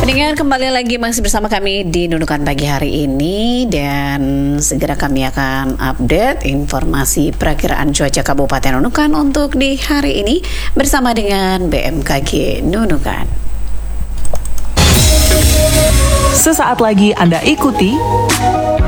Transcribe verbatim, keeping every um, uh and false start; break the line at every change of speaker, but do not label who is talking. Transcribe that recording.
Pendengar, kembali lagi masih bersama kami di Nunukan pagi hari ini, dan segera kami akan update informasi perakiraan cuaca Kabupaten Nunukan untuk di hari ini bersama dengan B M K G Nunukan.
Sesaat lagi Anda ikuti